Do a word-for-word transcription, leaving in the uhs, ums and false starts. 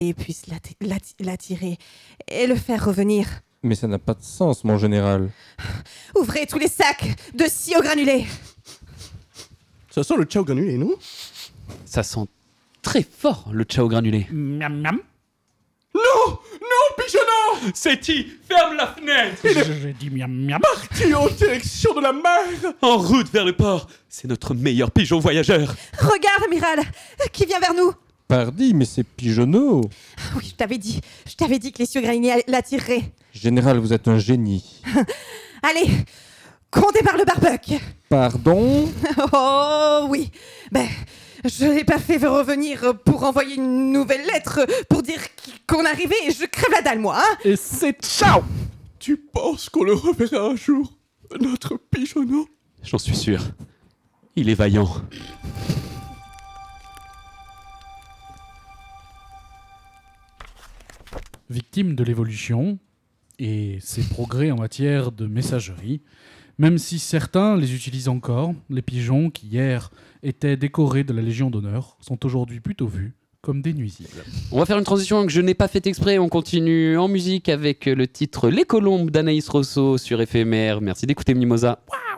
et puisse l'atti- l'atti- l'attirer et le faire revenir. Mais ça n'a pas de sens, mon général. Ouvrez tous les sacs de scie au granulé. Ça sent le ciao granulé, non? Ça sent très fort le ciao granulé. Miam miam. Non! Non, pigeonnant! Seti, ferme la fenêtre! J'ai dit miam miam. Tu es en direction de la mer! En route vers le port. C'est notre meilleur pigeon voyageur. Regarde, amiral, qui vient vers nous. Pardi, mais c'est pigeonneau. Oui, je t'avais dit, je t'avais dit que les cieux granulés l'attireraient. Général, vous êtes un génie. Allez, qu'on débarre le barbuck. Pardon? Oh oui, ben, je l'ai pas fait revenir pour envoyer une nouvelle lettre pour dire qu'on arrivait et je crève la dalle, moi, hein. Et c'est ciao! Tu penses qu'on le reverra un jour, notre pigeonnant? J'en suis sûr. Il est vaillant. Victime de l'évolution et ses progrès en matière de messagerie, même si certains les utilisent encore, les pigeons qui hier étaient décorés de la Légion d'honneur sont aujourd'hui plutôt vus comme des nuisibles. On va faire une transition que je n'ai pas fait exprès. On continue en musique avec le titre Les Colombes d'Anaïs Rousseau sur Éphémère. Merci d'écouter Mimosa. Waouh